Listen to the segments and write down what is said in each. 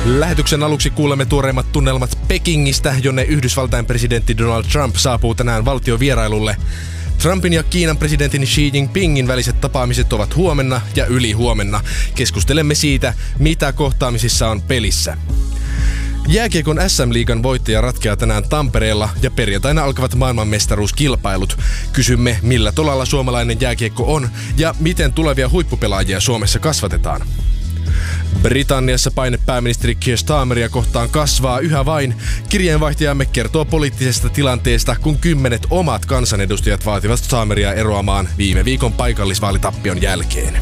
Lähetyksen aluksi kuulemme tuoreimmat tunnelmat Pekingistä, jonne Yhdysvaltain presidentti Donald Trump saapuu tänään valtiovierailulle. Trumpin ja Kiinan presidentin Xi Jinpingin väliset tapaamiset ovat huomenna ja ylihuomenna. Keskustelemme siitä, mitä kohtaamisissa on pelissä. Jääkiekon SM-liigan voittaja ratkeaa tänään Tampereella ja perjantaina alkavat maailmanmestaruuskilpailut. Kysymme, millä tolalla suomalainen jääkiekko on ja miten tulevia huippupelaajia Suomessa kasvatetaan. Britanniassa paine pääministeri Keir Starmeria kohtaan kasvaa yhä vain. Kirjeenvaihtajamme kertoo poliittisesta tilanteesta, kun 10 omat kansanedustajat vaativat Starmeria eroamaan viime viikon paikallisvaalitappion jälkeen.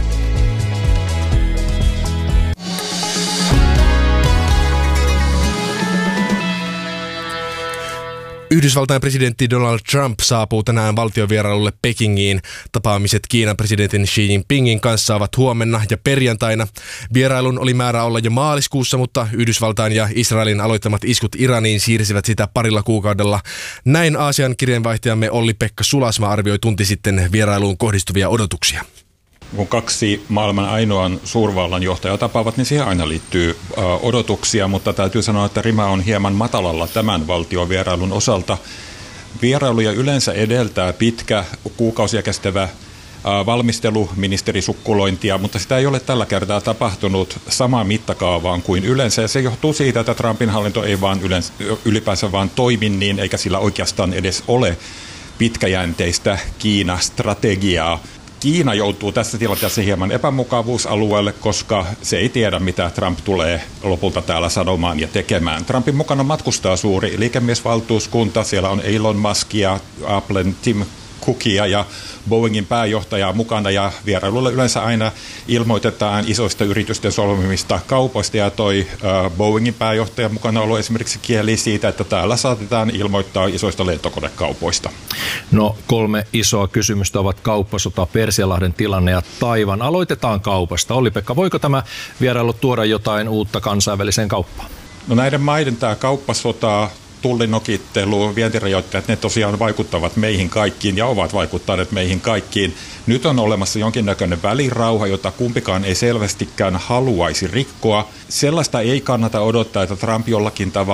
Yhdysvaltain presidentti Donald Trump saapuu tänään valtiovierailulle Pekingiin. Tapaamiset Kiinan presidentin Xi Jinpingin kanssa ovat huomenna ja perjantaina. Vierailun oli määrä olla jo maaliskuussa, mutta Yhdysvaltain ja Israelin aloittamat iskut Iraniin siirsivät sitä parilla kuukaudella. Näin Aasian kirjeenvaihtajamme Olli-Pekka Sulasma arvioi tunti sitten vierailuun kohdistuvia odotuksia. Kun kaksi maailman ainoan suurvallan johtajaa tapaavat, niin siihen aina liittyy odotuksia, mutta täytyy sanoa, että rima on hieman matalalla tämän valtiovierailun osalta. Vierailuja yleensä edeltää pitkä, kuukausia kestävä valmistelu, ministerisukkulointia, mutta sitä ei ole tällä kertaa tapahtunut samaan mittakaavaan kuin yleensä. Ja se johtuu siitä, että Trumpin hallinto ei vaan ylipäänsä vaan toimi niin, eikä sillä oikeastaan edes ole pitkäjänteistä Kiina-strategiaa. Kiina joutuu tässä tilanteessa hieman epämukavuusalueelle, koska se ei tiedä, mitä Trump tulee lopulta täällä sanomaan ja tekemään. Trumpin mukana matkustaa suuri liikemiesvaltuuskunta. Siellä on Elon Muskia, Applen Tim Cookia ja Boeingin pääjohtajaa mukana, ja vierailulla yleensä aina ilmoitetaan isoista yritysten solmimista kaupoista, ja toi Boeingin pääjohtajan mukana ollut esimerkiksi kieli siitä, että täällä saatetaan ilmoittaa isoista lentokonekaupoista. No, 3 isoa kysymystä ovat kauppasota, Persianlahden tilanne ja Taiwan. Aloitetaan kaupasta. Olli-Pekka, voiko tämä vierailu tuoda jotain uutta kansainväliseen kauppaan? No, näiden maiden tämä kauppasota, tullinokittelu, vientirajoitteet, ne tosiaan vaikuttavat meihin kaikkiin ja ovat vaikuttaneet meihin kaikkiin. Nyt on olemassa jonkinnäköinen välirauha, jota kumpikaan ei selvästikään haluaisi rikkoa. Sellaista ei kannata odottaa, että Trump jollakin tavalla